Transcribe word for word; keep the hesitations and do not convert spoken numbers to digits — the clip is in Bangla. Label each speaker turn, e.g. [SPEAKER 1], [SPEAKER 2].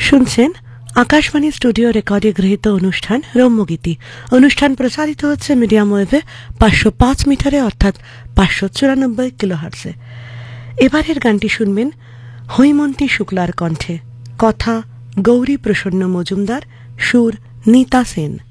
[SPEAKER 1] শুনছেন আকাশবাণী স্টুডিও রেকর্ডে গৃহীত অনুষ্ঠান রম্যগীতি। অনুষ্ঠান প্রচারিত হচ্ছে মিডিয়াম ওয়েভে পাঁচশো পাঁচ মিটারে অর্থাৎ পাঁচশো চুরানব্বই কিলোহার্টজে। এবারের গানটি শুনবেন হৈমন্তী শুক্লার কণ্ঠে, কথা গৌরী প্রসন্ন মজুমদার, সুর নীতা সেন।